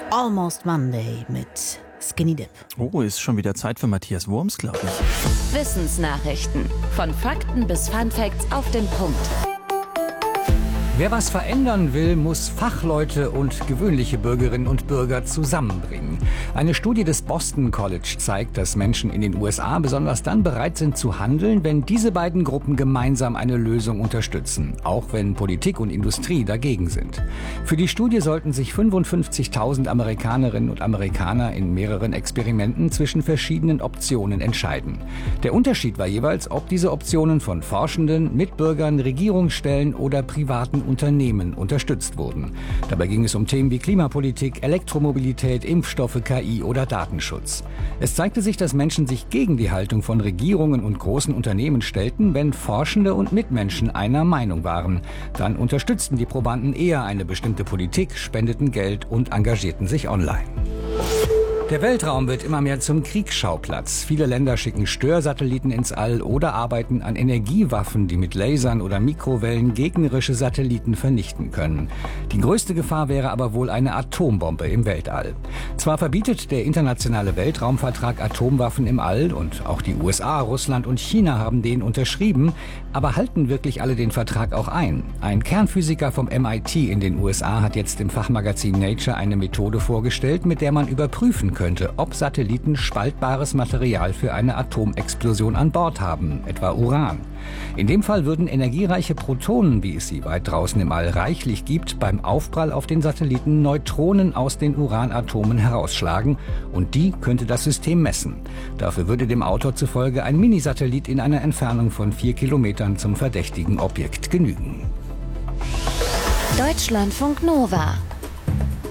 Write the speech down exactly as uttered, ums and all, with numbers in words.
Almost Monday mit Skinny Dip. Oh, ist schon wieder Zeit für Matthias Wurms, glaube ich. Wissensnachrichten. Von Fakten bis Funfacts auf den Punkt. Wer was verändern will, muss Fachleute und gewöhnliche Bürgerinnen und Bürger zusammenbringen. Eine Studie des Boston College zeigt, dass Menschen in den U S A besonders dann bereit sind zu handeln, wenn diese beiden Gruppen gemeinsam eine Lösung unterstützen, auch wenn Politik und Industrie dagegen sind. Für die Studie sollten sich fünfundfünfzigtausend Amerikanerinnen und Amerikaner in mehreren Experimenten zwischen verschiedenen Optionen entscheiden. Der Unterschied war jeweils, ob diese Optionen von Forschenden, Mitbürgern, Regierungsstellen oder privaten Unternehmen unterstützt wurden. Dabei ging es um Themen wie Klimapolitik, Elektromobilität, Impfstoffe, K I oder Datenschutz. Es zeigte sich, dass Menschen sich gegen die Haltung von Regierungen und großen Unternehmen stellten, wenn Forschende und Mitmenschen einer Meinung waren. Dann unterstützten die Probanden eher eine bestimmte Politik, spendeten Geld und engagierten sich online. Der Weltraum wird immer mehr zum Kriegsschauplatz. Viele Länder schicken Störsatelliten ins All oder arbeiten an Energiewaffen, die mit Lasern oder Mikrowellen gegnerische Satelliten vernichten können. Die größte Gefahr wäre aber wohl eine Atombombe im Weltall. Zwar verbietet der internationale Weltraumvertrag Atomwaffen im All und auch die U S A, Russland und China haben den unterschrieben, aber halten wirklich alle den Vertrag auch ein? Ein Kernphysiker vom M I T in den U S A hat jetzt im Fachmagazin Nature eine Methode vorgestellt, mit der man überprüfen könnte, ob Satelliten spaltbares Material für eine Atomexplosion an Bord haben, etwa Uran. In dem Fall würden energiereiche Protonen, wie es sie weit draußen im All reichlich gibt, beim Aufprall auf den Satelliten Neutronen aus den Uranatomen herausschlagen und die könnte das System messen. Dafür würde dem Autor zufolge ein Minisatellit in einer Entfernung von vier Kilometern zum verdächtigen Objekt genügen. Deutschlandfunk Nova